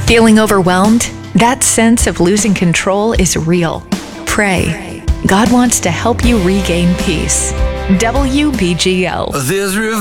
Feeling overwhelmed? That sense of losing control is real. Pray. God wants to help you regain peace. WBGL.